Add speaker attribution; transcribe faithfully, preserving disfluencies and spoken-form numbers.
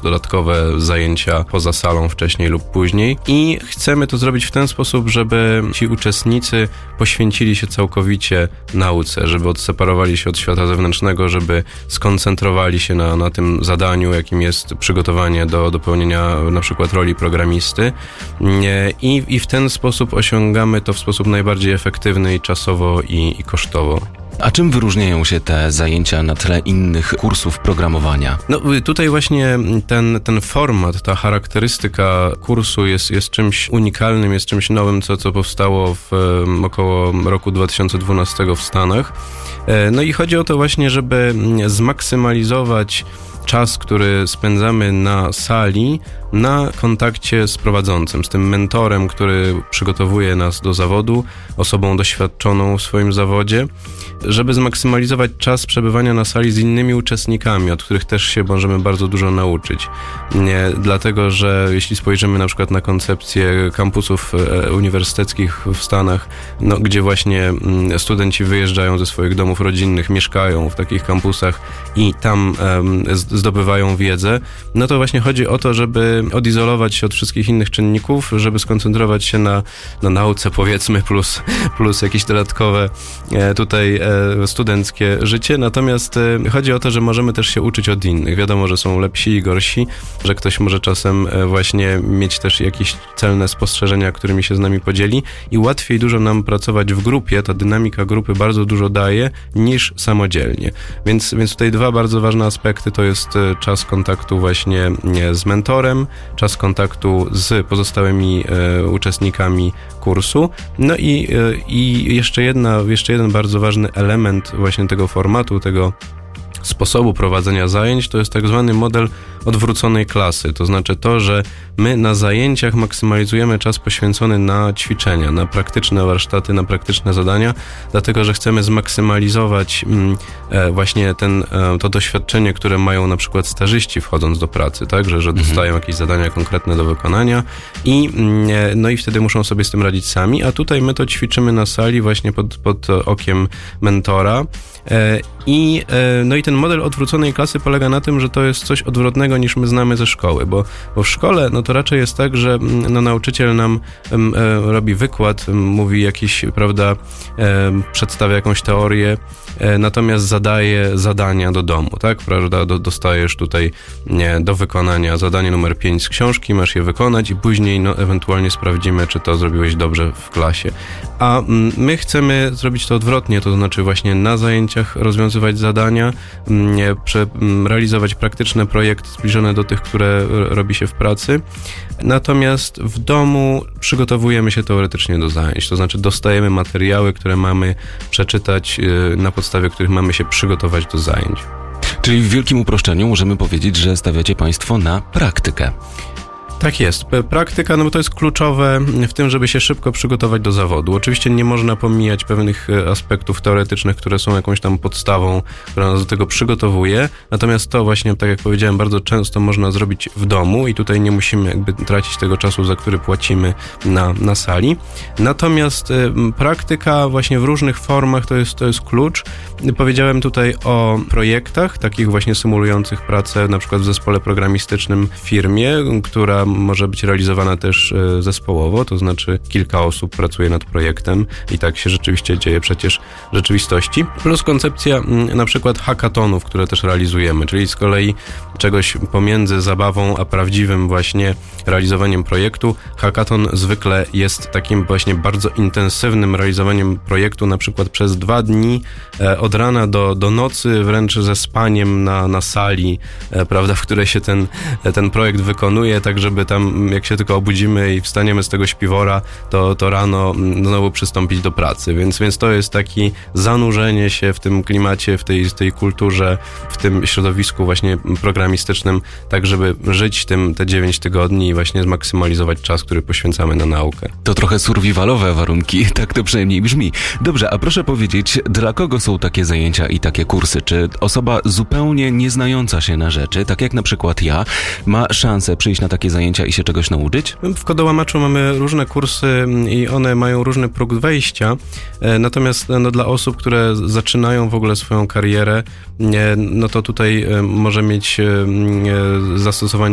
Speaker 1: dodatkowe zajęcia poza salą wcześniej lub później. I chcemy to zrobić w ten sposób, żeby ci uczestnicy poświęcili się całkowicie nauce, żeby odseparowali się od świata zewnętrznego, żeby skoncentrowali się na, na tym zadaniu, jakim jest przygotowanie do, do pełnienia na przykład roli programisty. I, i w ten sposób osiągamy to w sposób najbardziej efektywny i czasowo i, i kosztowo.
Speaker 2: A czym wyróżniają się te zajęcia na tle innych kursów programowania?
Speaker 1: No tutaj właśnie ten, ten format, ta charakterystyka kursu jest, jest czymś unikalnym, jest czymś nowym, co, co powstało w um, około roku dwa tysiące dwunastego w Stanach. No i chodzi o to właśnie, żeby zmaksymalizować czas, który spędzamy na sali, na kontakcie z prowadzącym, z tym mentorem, który przygotowuje nas do zawodu, osobą doświadczoną w swoim zawodzie, żeby zmaksymalizować czas przebywania na sali z innymi uczestnikami, od których też się możemy bardzo dużo nauczyć. Nie, dlatego, że jeśli spojrzymy na przykład na koncepcję kampusów uniwersyteckich w Stanach, no, gdzie właśnie studenci wyjeżdżają ze swoich domów rodzinnych, mieszkają w takich kampusach i tam um, zdobywają wiedzę, no to właśnie chodzi o to, żeby odizolować się od wszystkich innych czynników, żeby skoncentrować się na, na nauce, powiedzmy, plus, plus jakieś dodatkowe e, tutaj e, studenckie życie. Natomiast e, chodzi o to, że możemy też się uczyć od innych. Wiadomo, że są lepsi i gorsi, że ktoś może czasem e, właśnie mieć też jakieś celne spostrzeżenia, którymi się z nami podzieli i łatwiej dużo nam pracować w grupie. Ta dynamika grupy bardzo dużo daje niż samodzielnie. Więc, więc tutaj dwa bardzo ważne aspekty to jest czas kontaktu właśnie z mentorem, czas kontaktu z pozostałymi e, uczestnikami kursu. No i, e, i jeszcze, jedna, jeszcze jeden bardzo ważny element właśnie tego formatu, tego sposobu prowadzenia zajęć, to jest tak zwany model odwróconej klasy. To znaczy to, że my na zajęciach maksymalizujemy czas poświęcony na ćwiczenia, na praktyczne warsztaty, na praktyczne zadania, dlatego, że chcemy zmaksymalizować mm, e, właśnie ten, e, to doświadczenie, które mają na przykład stażyści wchodząc do pracy, tak, że, że dostają jakieś zadania konkretne do wykonania i, e, no i wtedy muszą sobie z tym radzić sami, a tutaj my to ćwiczymy na sali właśnie pod, pod okiem mentora. E, I, e, no i ten model odwróconej klasy polega na tym, że to jest coś odwrotnego niż my znamy ze szkoły, bo, bo w szkole no to raczej jest tak, że no, nauczyciel nam em, e, robi wykład, em, mówi jakiś, prawda, e, przedstawia jakąś teorię, e, natomiast zadaje zadania do domu, tak, prawda, do, dostajesz tutaj nie, do wykonania zadanie numer pięć z książki, masz je wykonać i później no, ewentualnie sprawdzimy, czy to zrobiłeś dobrze w klasie. A m, my chcemy zrobić to odwrotnie, to znaczy właśnie na zajęciach rozwiązywać zadania, nie, prze, realizować praktyczne projekty zbliżone do tych, które robi się w pracy. Natomiast w domu przygotowujemy się teoretycznie do zajęć, to znaczy dostajemy materiały, które mamy przeczytać, na podstawie których mamy się przygotować do zajęć.
Speaker 2: Czyli w wielkim uproszczeniu możemy powiedzieć, że stawiacie Państwo na praktykę.
Speaker 1: Tak jest. Praktyka, no bo to jest kluczowe w tym, żeby się szybko przygotować do zawodu. Oczywiście nie można pomijać pewnych aspektów teoretycznych, które są jakąś tam podstawą, która nas do tego przygotowuje. Natomiast to właśnie, tak jak powiedziałem, bardzo często można zrobić w domu i tutaj nie musimy jakby tracić tego czasu, za który płacimy na, na sali. Natomiast y, praktyka właśnie w różnych formach to jest, to jest klucz. Powiedziałem tutaj o projektach, takich właśnie symulujących pracę na przykład w zespole programistycznym w firmie, która może być realizowana też zespołowo, to znaczy kilka osób pracuje nad projektem i tak się rzeczywiście dzieje przecież w rzeczywistości. Plus koncepcja na przykład hackathonów, które też realizujemy, czyli z kolei czegoś pomiędzy zabawą a prawdziwym właśnie realizowaniem projektu. Hackathon zwykle jest takim właśnie bardzo intensywnym realizowaniem projektu, na przykład przez dwa dni od rana do, do nocy, wręcz ze spaniem na, na sali, prawda, w której się ten, ten projekt wykonuje, tak żeby tam jak się tylko obudzimy i wstaniemy z tego śpiwora, to, to rano znowu przystąpić do pracy, więc, więc to jest takie zanurzenie się w tym klimacie, w tej, tej kulturze, w tym środowisku właśnie programistycznym, tak żeby żyć tym te dziewięć tygodni i właśnie zmaksymalizować czas, który poświęcamy na naukę.
Speaker 2: To trochę survivalowe warunki, tak to przynajmniej brzmi. Dobrze, a proszę powiedzieć, dla kogo są takie zajęcia i takie kursy? Czy osoba zupełnie nieznająca się na rzeczy, tak jak na przykład ja, ma szansę przyjść na takie zajęcia i się czegoś nauczyć?
Speaker 1: W Kodołamaczu mamy różne kursy i one mają różny próg wejścia, natomiast no, dla osób, które zaczynają w ogóle swoją karierę, no to tutaj może mieć zastosowanie